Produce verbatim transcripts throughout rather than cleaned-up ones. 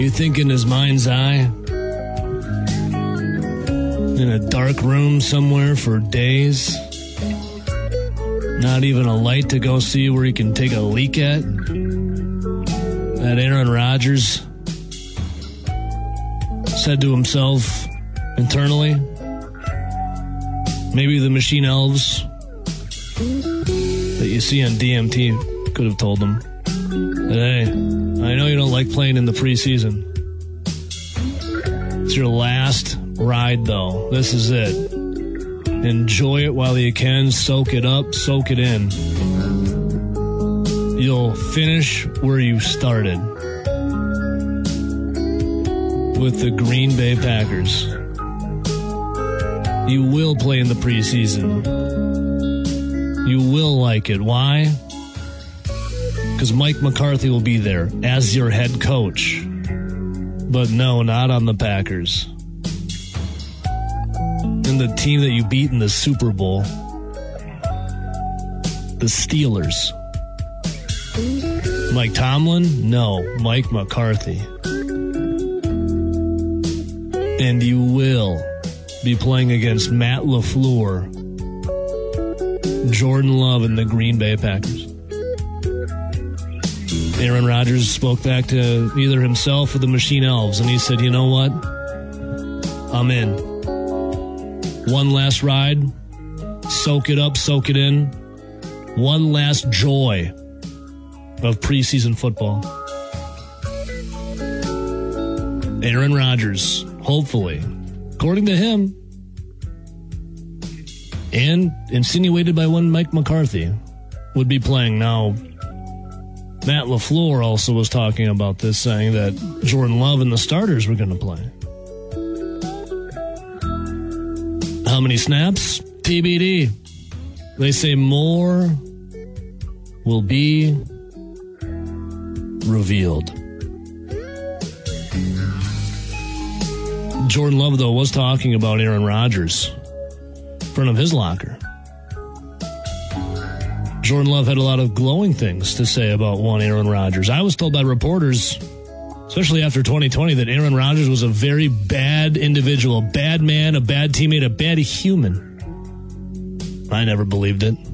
You think in his mind's eye, in a dark room somewhere for days, not even a light to go see where he can take a leak at, that Aaron Rodgers said to himself internally, maybe the machine elves that you see on D M T could have told him that, hey, I know you don't like playing in the preseason. It's your last ride, though. This is it. Enjoy it while you can. Soak it up. Soak it in. You'll finish where you started with the Green Bay Packers. You will play in the preseason. You will like it. Why? Because Mike McCarthy will be there as your head coach. But no, not on the Packers. And the team that you beat in the Super Bowl, the Steelers. Mike Tomlin? No, Mike McCarthy. And you will be playing against Matt LaFleur, Jordan Love, and the Green Bay Packers. Aaron Rodgers spoke back to either himself or the Machine Elves, and he said, you know what? I'm in. One last ride. Soak it up, soak it in. One last joy of preseason football. Aaron Rodgers, hopefully, according to him, and insinuated by one Mike McCarthy, would be playing. Now, Matt LaFleur also was talking about this, saying that Jordan Love and the starters were going to play. How many snaps? T B D. They say more will be revealed. Jordan Love, though, was talking about Aaron Rodgers in front of his locker. Jordan Love had a lot of glowing things to say about one Aaron Rodgers. I was told by reporters, especially after twenty twenty, that Aaron Rodgers was a very bad individual, a bad man, a bad teammate, a bad human. I never believed it.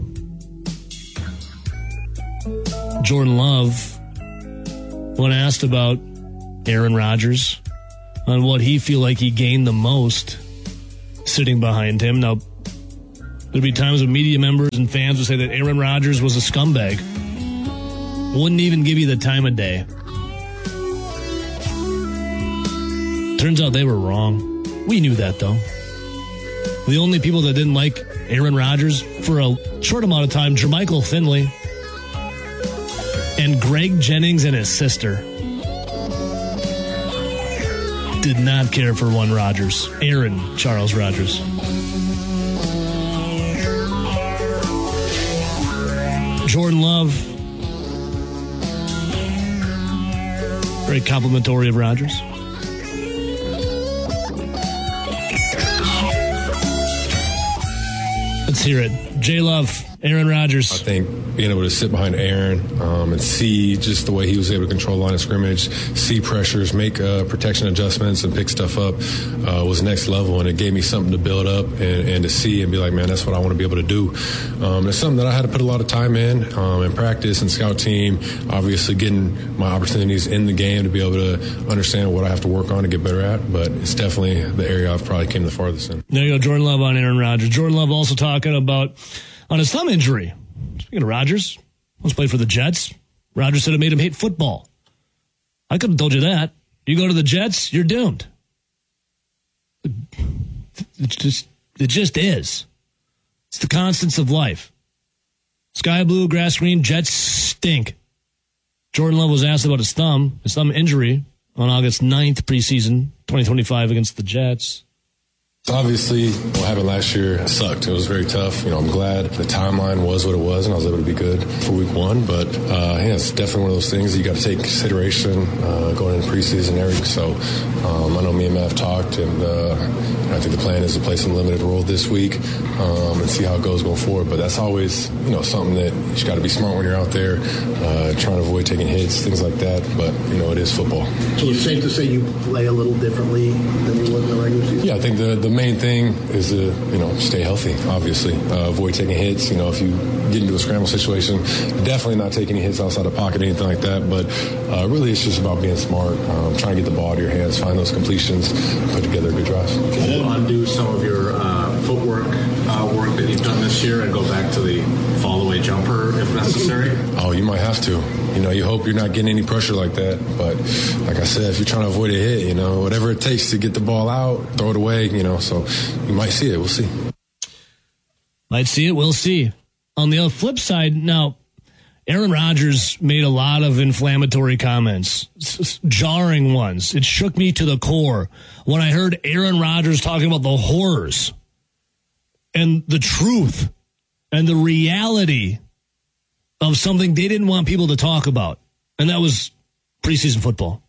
Jordan Love, when asked about Aaron Rodgers, on what he feel like he gained the most sitting behind him. Now, there'd be times when media members and fans would say that Aaron Rodgers was a scumbag. Wouldn't even give you the time of day. Turns out they were wrong. We knew that, though. The only people that didn't like Aaron Rodgers for a short amount of time, Jermichael Finley and Greg Jennings and his sister, did not care for one Rodgers. Aaron Charles Rodgers. Jordan Love, very complimentary of Rodgers. Let's hear it. J-Love, Aaron Rodgers. I think being able to sit behind Aaron um, and see just the way he was able to control line of scrimmage, see pressures, make uh, protection adjustments, and pick stuff up uh, was next level. And it gave me something to build up and, and to see and be like, man, that's what I want to be able to do. Um, it's something that I had to put a lot of time in, um, in practice and scout team, obviously getting my opportunities in the game to be able to understand what I have to work on to get better at. But it's definitely the area I've probably came the farthest in. There you go, Jordan Love on Aaron Rodgers. Jordan Love also talking about on his thumb injury. Speaking of Rodgers, once played for the Jets. Rodgers said it made him hate football. I could have told you that. You go to the Jets, you're doomed. It's just, it just is. It's the constants of life. Sky blue, grass green, Jets stink. Jordan Love was asked about his thumb, his thumb injury on August ninth, preseason twenty twenty-five against the Jets. Obviously, what happened last year sucked. It was very tough. You know, I'm glad the timeline was what it was, and I was able to be good for week one. But, uh, yeah, it's definitely one of those things that you got to take into consideration uh, going into preseason, Eric. So um, I know me and Matt have talked, and uh, I think the plan is to play some limited role this week um, and see how it goes going forward. But that's always, you know, something that you just got to be smart when you're out there, uh, trying to avoid taking hits, things like that. But, you know, it is football. So it's safe to say you play a little differently than you would in the regular season? Yeah, I think the, the main thing is to, you know, stay healthy, obviously. Uh, avoid taking hits. You know, if you get into a scramble situation, definitely not take any hits outside the pocket, anything like that. But uh, really, it's just about being smart, um, trying to get the ball out of your hands, find those completions, put together a good drive. Can you undo some of your uh, footwork uh, work that you've done this year and go back to the fall-away jumper if necessary? Oh, you might have to. You know, you hope you're not getting any pressure like that. But like I said, if you're trying to avoid a hit, you know, whatever it takes to get the ball out, throw it away, you know, so you might see it. We'll see. Might see it. We'll see. On the flip side, now, Aaron Rodgers made a lot of inflammatory comments, jarring ones. It shook me to the core when I heard Aaron Rodgers talking about the horrors and the truth and the reality of something they didn't want people to talk about, and that was preseason football.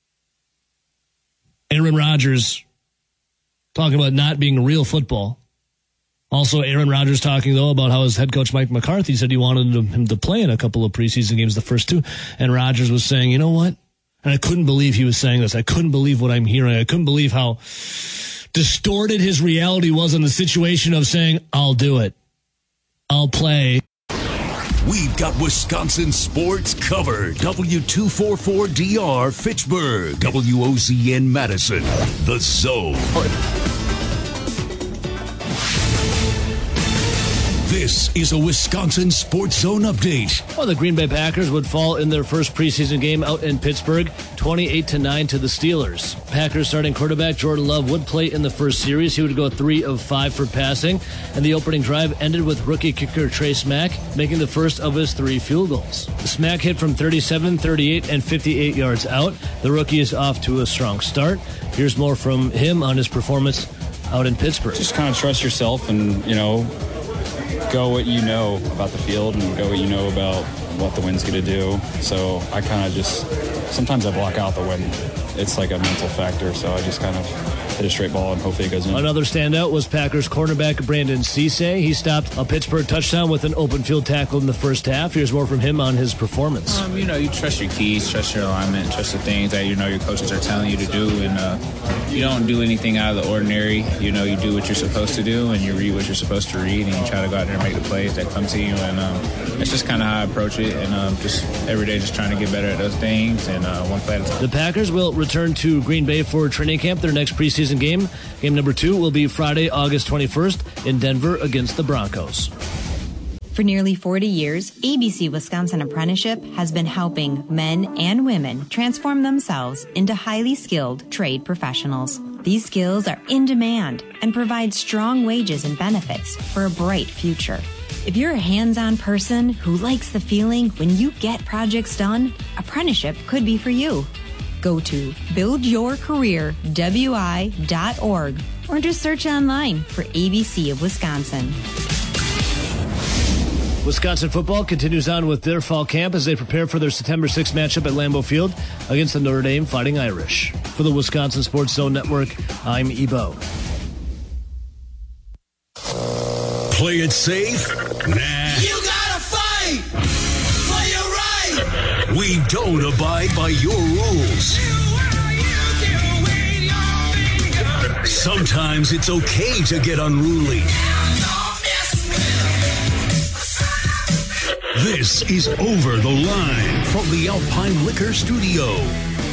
Aaron Rodgers talking about not being real football. Also, Aaron Rodgers talking, though, about how his head coach, Mike McCarthy, said he wanted him to play in a couple of preseason games, the first two, and Rodgers was saying, you know what? And I couldn't believe he was saying this. I couldn't believe what I'm hearing. I couldn't believe how distorted his reality was in the situation of saying, I'll do it. I'll play. We've got Wisconsin sports covered. W two forty-four D R Fitchburg. W O Z N Madison. The Zone. This is a Wisconsin Sports Zone update. Well, the Green Bay Packers would fall in their first preseason game out in Pittsburgh, twenty-eight to nine to the Steelers. Packers starting quarterback Jordan Love would play in the first series. He would go three of five for passing, and the opening drive ended with rookie kicker Trey Smack making the first of his three field goals. Smack hit from thirty-seven, thirty-eight, and fifty-eight yards out. The rookie is off to a strong start. Here's more from him on his performance out in Pittsburgh. Just kind of trust yourself and, you know, go what you know about the field and go what you know about what the wind's going to do. So I kind of just, sometimes I block out the wind. It's like a mental factor, so I just kind of hit a straight ball and hopefully it goes in. Another standout was Packers cornerback Brandon Cisse. He stopped a Pittsburgh touchdown with an open field tackle in the first half. Here's more from him on his performance. Um, you know, you trust your keys, trust your alignment, trust the things that, you know, your coaches are telling you to do, and uh, you don't do anything out of the ordinary. You know, you do what you're supposed to do, and you read what you're supposed to read, and you try to go out there and make the plays that come to you, and um, that's just kind of how I approach it, and um, just every day just trying to get better at those things, and uh, one play at a time. The Packers will return to Green Bay for training camp, their next preseason game. Game number two will be Friday, August twenty-first in Denver against the Broncos. For nearly forty years, A B C Wisconsin Apprenticeship has been helping men and women transform themselves into highly skilled trade professionals. These skills are in demand and provide strong wages and benefits for a bright future. If you're a hands-on person who likes the feeling when you get projects done, apprenticeship could be for you. Go to build your career w i dot org or just search online for A B C of Wisconsin. Wisconsin football continues on with their fall camp as they prepare for their September sixth matchup at Lambeau Field against the Notre Dame Fighting Irish. For the Wisconsin Sports Zone Network, I'm Ebo. Play it safe? Nah. You gotta fight for your right. We don't abide by your rules. Sometimes it's okay to get unruly. This is Over the Line from the Alpine Liquor Studio.